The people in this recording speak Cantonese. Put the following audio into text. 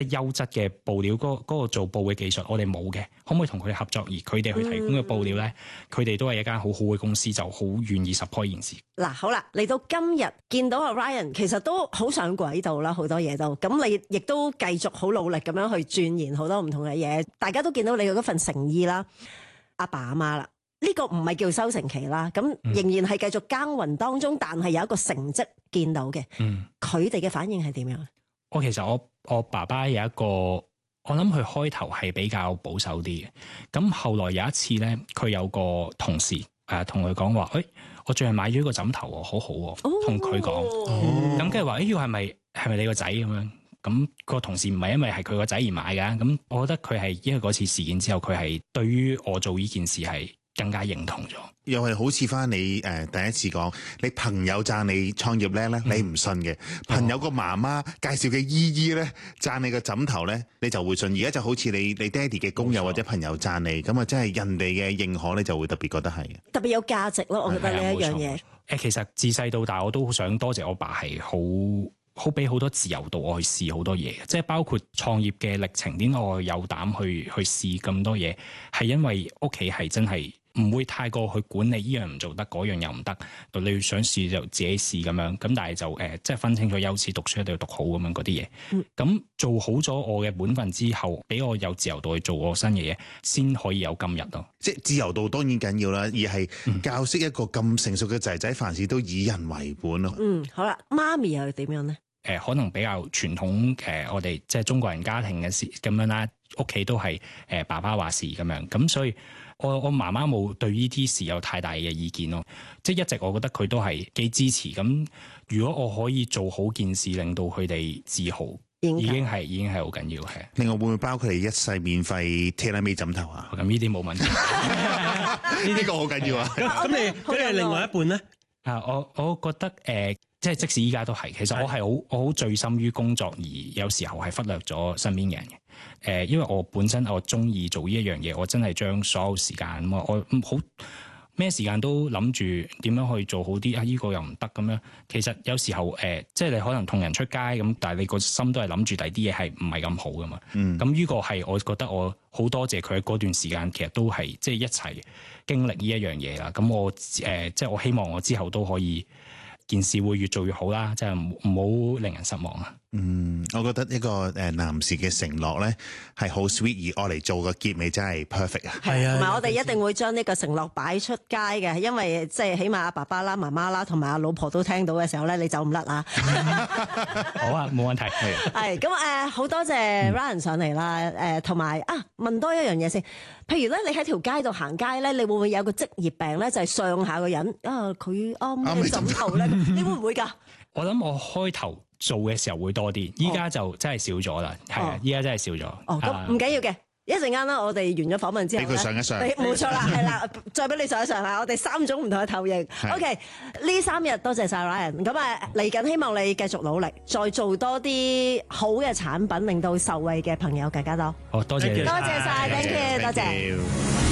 優質嘅布料嗰個做布嘅技術，我哋冇嘅，可唔可以同佢哋合作？而佢哋去提供嘅布料咧，佢哋都係一間好好嘅公司，就好願意 support 呢件事。 嗱，好啦，嚟到今日見到阿 Ryan，其實都好上軌道啦，好多嘢都。咁你亦都繼續好努力咁樣去鑽研好多唔同嘅嘢，大家都見到你嘅嗰份誠意啦。阿爸阿媽啦，呢個唔係叫收成期啦，咁仍然係繼續耕耘當中，但係有一個成績見到嘅。佢哋嘅反應係點樣？ 其實我爸爸有一個，我諗佢開頭係比較保守啲嘅。咁後來有一次咧，佢有個同事同佢講話，我最近買咗個枕頭喎，好好喎，同佢講。咁跟住話，要係咪你個仔咁樣？咁個同事唔係因為係佢個仔而買㗎。咁我覺得佢係因為嗰次事件之後，佢係對於我做呢件事係更加認同咗。 又係好似翻你第一次講，你朋友讚你創業叻咧，你唔信嘅；朋友個媽媽介紹嘅姨姨咧讚你個枕頭咧，你就會信。而家就好似你爹哋嘅工友或者朋友讚你，咁啊真係人哋嘅認可咧，就會特別覺得係特別有價值咯。我覺得呢一樣嘢。 其實自細到大我都好想多謝我爸，係好俾好多自由度我去試好多嘢，即係包括創業嘅歷程，點解我有膽去試咁多嘢，係因為屋企係真係唔會太過去管理，呢樣唔做得，嗰樣又唔得，你想試就自己試咁樣，咁但係就即係分清楚優次，讀書一定要讀好咁樣嗰啲嘢。咁做好咗我嘅本分之後，俾我有自由度去做我新嘅嘢，先可以有今日咯。 即係自由度當然緊要啦，而係教識一個咁成熟嘅仔仔，凡事都以人為本咯。 好啦，媽咪又點樣咧？ 可能比較傳統我哋即係中國人家庭嘅事咁樣啦，屋企都係爸爸話事咁樣，咁所以我媽媽冇對呢啲事有太大嘅意見咯，即係一直我覺得佢都係幾支持。咁如果我可以做好件事，令到佢哋自豪，已經係好緊要。係另外會唔會包括你一世免費 tailor-made 枕頭啊？ 咁呢啲冇問題， 呢個好緊要啊！ 咁你另外一半咧？ 我覺得即係即使依家都係，其實我好醉心於工作，而有時候係忽略咗身邊嘅人嘅。因為我本身我中意做呢一樣嘢，我真係將所有時間我好咩時間都諗住點樣去做好啲呢個又唔得咁樣。其實有時候即係你可能同人出街咁，但係你個心都係諗住第啲嘢係唔係咁好噶嘛。咁呢個係我覺得我好多謝佢嗰段時間，其實都係即係一齊經歷呢一樣嘢啦。咁我即係我希望我之後都可以。件事會越做越好啦，即係唔好令人失望啊！ 我覺得一個男士嘅承諾咧係好 sweet， 而我嚟做個結尾真係 perfect 啊！ 係啊，同埋我哋一定會將呢個承諾擺出街嘅，因為即係起碼阿爸爸啦、媽媽啦同埋阿老婆都聽到嘅時候咧，你走唔甩啊！ 好啊，冇問題。 係咁好多謝 Ryan 上嚟啦，同埋問多一樣嘢先，譬如咧你喺條街度行街咧，你會唔會有個職業病咧，就係上下個人佢啱枕頭咧，你會唔會㗎？ 我諗我開頭做嘅時候會多啲，依家就真係少咗啦。係啊，依家真係少咗。 咁唔緊要嘅，一陣間啦，我哋完咗訪問之後咧， 俾佢上一上， 冇錯啦，係啦，再俾你上一上啦。我哋3種唔同嘅投影。OK，呢3日多謝晒 Ryan，咁嚟緊希望你繼續努力，再做多啲好嘅產品，令到受惠嘅朋友更加多。 好，多謝， 多謝晒 ，thank you，多謝。